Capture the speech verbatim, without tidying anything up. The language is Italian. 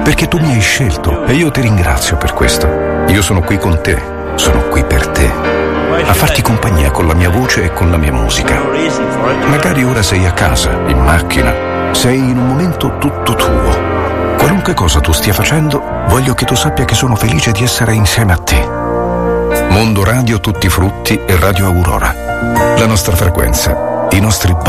perché tu mi hai scelto e io ti ringrazio per questo. Io sono qui con te, sono qui per te, a farti compagnia con la mia voce e con la mia musica. Magari ora sei a casa, in macchina, sei in un momento tutto tuo. Qualunque cosa tu stia facendo, voglio che tu sappia che sono felice di essere insieme a te. Mondo Radio Tutti Frutti e Radio Aurora. La nostra frequenza, i nostri